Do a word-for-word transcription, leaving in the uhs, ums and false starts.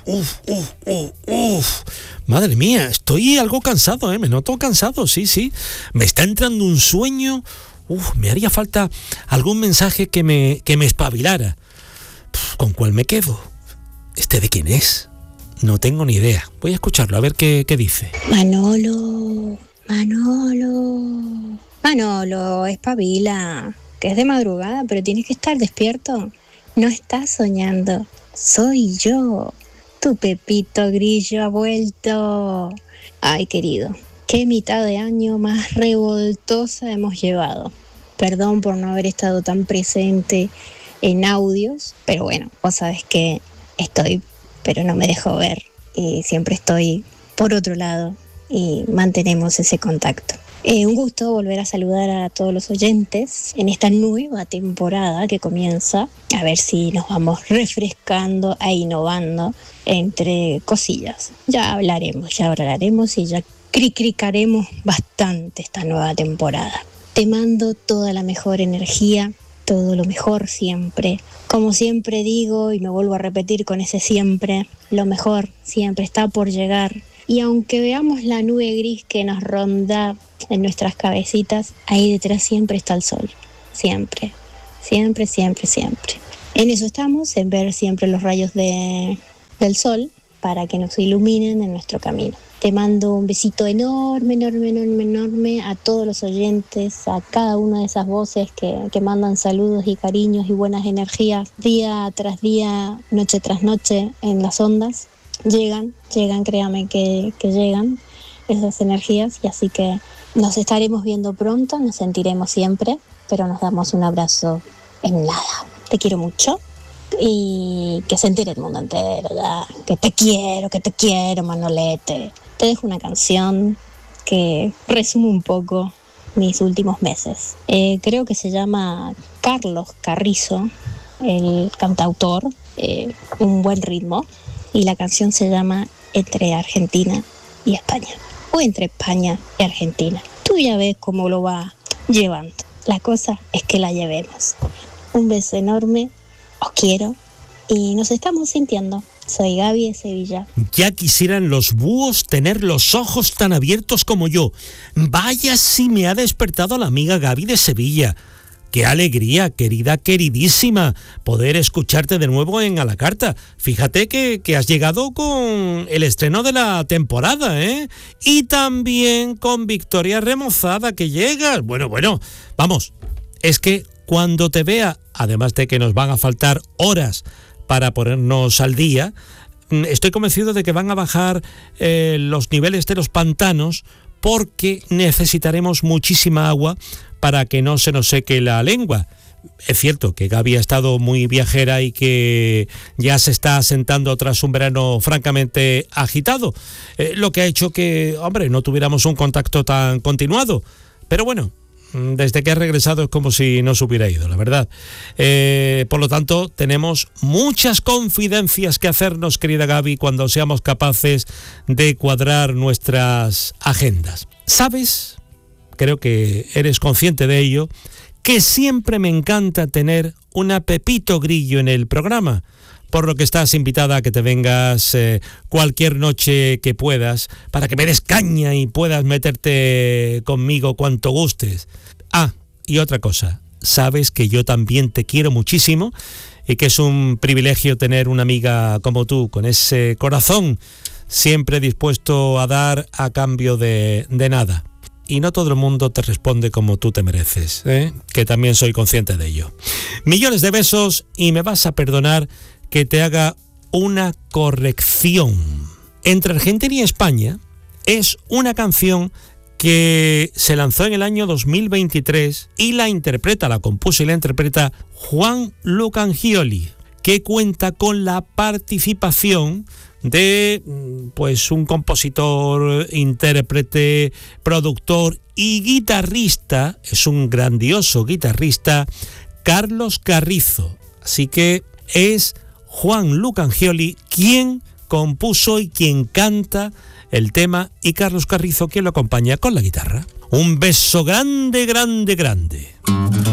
uf, uf, uf, uf. Madre mía, estoy algo cansado, ¿eh? Me noto cansado, sí, sí. Me está entrando un sueño. Uf, me haría falta algún mensaje que me, que me espabilara. Pff, ¿con cuál me quedo? ¿Este de quién es? No tengo ni idea. Voy a escucharlo, a ver qué, qué dice. Manolo, Manolo, Manolo, espabila, que es de madrugada, pero tienes que estar despierto. No estás soñando, soy yo, tu Pepito Grillo ha vuelto. Ay, querido, qué mitad de año más revoltosa hemos llevado. Perdón por no haber estado tan presente en audios, pero bueno, vos sabés que estoy, pero no me dejo ver y siempre estoy por otro lado y mantenemos ese contacto. Eh, un gusto volver a saludar a todos los oyentes en esta nueva temporada que comienza, a ver si nos vamos refrescando e innovando entre cosillas. Ya hablaremos, ya hablaremos y ya cricricaremos bastante esta nueva temporada. Te mando toda la mejor energía, todo lo mejor siempre. Como siempre digo y me vuelvo a repetir con ese siempre, lo mejor siempre está por llegar. Y aunque veamos la nube gris que nos ronda en nuestras cabecitas, ahí detrás siempre está el sol. Siempre, siempre, siempre, siempre. En eso estamos, en ver siempre los rayos de, del sol para que nos iluminen en nuestro camino. Te mando un besito enorme, enorme, enorme, enorme a todos los oyentes, a cada una de esas voces que, que mandan saludos y cariños y buenas energías día tras día, noche tras noche en las ondas. Llegan, llegan, créame que, que llegan esas energías y así que nos estaremos viendo pronto, nos sentiremos siempre, pero nos damos un abrazo en nada. Te quiero mucho y que se entere el mundo entero ya, que te quiero, que te quiero, Manolete. Te dejo una canción que resume un poco mis últimos meses. Eh, creo que se llama Carlos Carrizo, el cantautor, eh, un buen ritmo. Y la canción se llama Entre Argentina y España. O Entre España y Argentina. Tú ya ves cómo lo va llevando. La cosa es que la llevemos. Un beso enorme. Os quiero. Y nos estamos sintiendo. Soy Gaby de Sevilla. Ya quisieran los búhos tener los ojos tan abiertos como yo. Vaya si me ha despertado la amiga Gaby de Sevilla. Qué alegría, querida, queridísima, poder escucharte de nuevo en A la Carta. Fíjate que, que has llegado con el estreno de la temporada, ¿eh? Y también con Victoria Remozada, que llegas. Bueno, bueno, vamos, es que cuando te vea, además de que nos van a faltar horas para ponernos al día, estoy convencido de que van a bajar eh, los niveles de los pantanos, porque necesitaremos muchísima agua para que no se nos seque la lengua. Es cierto que Gaby ha estado muy viajera y que ya se está asentando tras un verano francamente agitado, eh, lo que ha hecho que, hombre, no tuviéramos un contacto tan continuado. Pero bueno, desde que ha regresado es como si no se hubiera ido, la verdad. Eh, por lo tanto, tenemos muchas confidencias que hacernos, querida Gaby, cuando seamos capaces de cuadrar nuestras agendas. ¿Sabes? Creo que eres consciente de ello, que siempre me encanta tener una Pepito Grillo en el programa, por lo que estás invitada a que te vengas eh, cualquier noche que puedas, para que me des caña y puedas meterte conmigo cuanto gustes. Ah, y otra cosa, sabes que yo también te quiero muchísimo y que es un privilegio tener una amiga como tú, con ese corazón siempre dispuesto a dar a cambio de, de nada. Y no todo el mundo te responde como tú te mereces, ¿eh? Que también soy consciente de ello. Millones de besos y me vas a perdonar que te haga una corrección. Entre Argentina y España es una canción que se lanzó en el año dos mil veintitrés y la interpreta, la compuso y la interpreta Juan Lucangioli, que cuenta con la participación de pues un compositor, intérprete, productor y guitarrista, es un grandioso guitarrista, Carlos Carrizo. Así que es Juan Lucangioli quien compuso y quien canta el tema y Carlos Carrizo quien lo acompaña con la guitarra. Un beso grande, grande, grande.